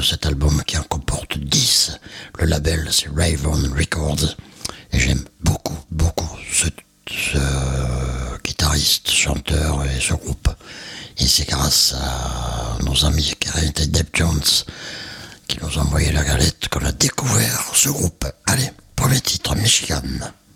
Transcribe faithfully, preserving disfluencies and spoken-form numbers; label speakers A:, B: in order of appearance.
A: cet album qui en comporte dix. Le label, c'est Raven Records. Et j'aime beaucoup, beaucoup ce, ce guitariste, chanteur et ce groupe. Et c'est grâce à nos amis Karen et Deb Jones qui nous ont envoyé la galette qu'on a découvert ce groupe. Allez, premier titre, Michigan.